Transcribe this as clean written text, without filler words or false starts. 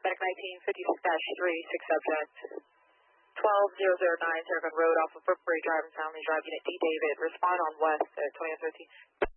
Medic 1956-3, 6 subject. 12009 Sargon Road off of Brookbury Drive and Family Drive, Unit D. David. Respond on west at 2013.